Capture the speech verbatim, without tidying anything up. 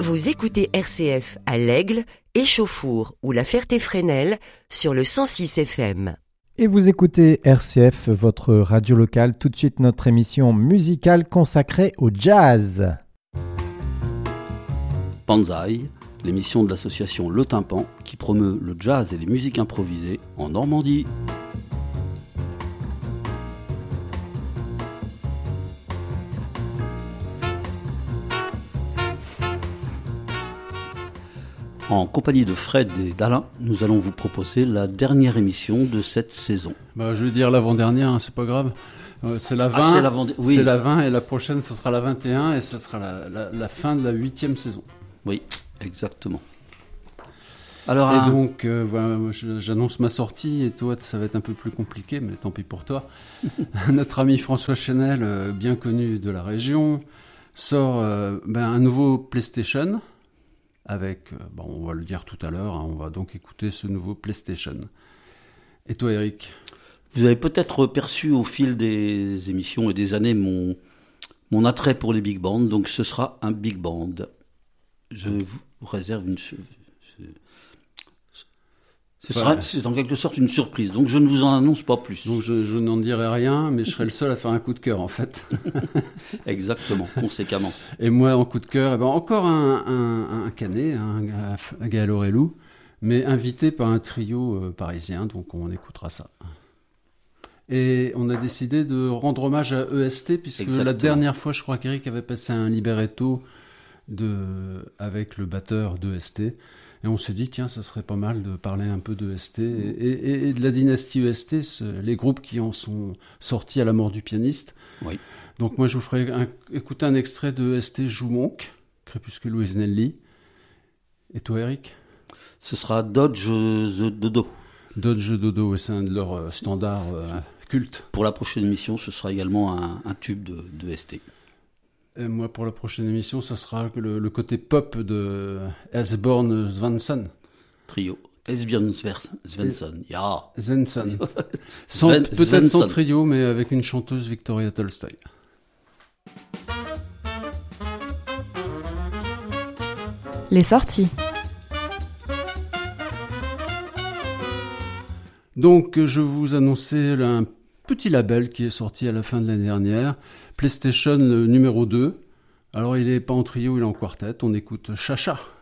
Vous écoutez R C F à l'Aigle, Échauffour ou la Ferté-Fresnel sur le cent six F M. Et vous écoutez R C F, votre radio locale. Tout de suite, notre émission musicale consacrée au jazz. Banzai, l'émission de l'association Le Tympan qui promeut le jazz et les musiques improvisées en Normandie. En compagnie de Fred et d'Alain, nous allons vous proposer la dernière émission de cette saison. Bah, je veux dire l'avant-dernière, hein, c'est pas grave. Euh, c'est la vingt, ah, c'est, l'avant... oui. c'est la vingt et la prochaine, ce sera la vingt et un et ce sera la, la, la fin de la huitième saison. Oui, exactement. Alors, et un... donc, euh, voilà, je, j'annonce ma sortie et toi, ça va être un peu plus compliqué, mais tant pis pour toi. Notre ami François Chenel, euh, bien connu de la région, sort euh, ben, un nouveau PlayStation. Avec, bon, on va le dire tout à l'heure, hein, on va donc écouter ce nouveau PlayStation. Et toi, Eric ? Vous avez peut-être perçu au fil des émissions et des années mon, mon attrait pour les big bands, donc ce sera un big band. Je vous réserve une... Ce sera, ouais. C'est en quelque sorte une surprise, donc je ne vous en annonce pas plus. Donc je, je n'en dirai rien, mais je serai le seul à faire un coup de cœur en fait. Exactement, conséquemment. Et moi en coup de cœur, eh ben encore un, un, un canet, un, un Gaël Aurelou, mais invité par un trio euh, parisien, donc on écoutera ça. Et on a décidé de rendre hommage à E S T, puisque Exactement. La dernière fois, je crois qu'Eric avait passé un libretto de, avec le batteur d'E S T. Et on s'est dit, tiens, ça serait pas mal de parler un peu de E S T et, et, et de la dynastie E S T, les groupes qui en sont sortis à la mort du pianiste. Oui. Donc moi, je vous ferai un, écouter un extrait de E S T Joue Monk, Crépuscule Nelly. Et toi, Eric ? Ce sera Dodge the Dodo. Dodge the Dodo, c'est un de leurs standards euh, cultes. Pour la prochaine émission, ce sera également un, un tube de, de E S T. Et moi, pour la prochaine émission, ça sera le, le côté pop de Esbjørn Svensson. Trio. Esbjørn Svensson. Ja. Svensson. Sans, Sven, peut-être Svensson. Sans trio, mais avec une chanteuse Victoria Tolstoy. Les sorties. Donc, je vous annonçais un petit label qui est sorti à la fin de l'année dernière. PlayStation numéro deux. Alors, il n'est pas en trio, il est en quartet. On écoute Chacha.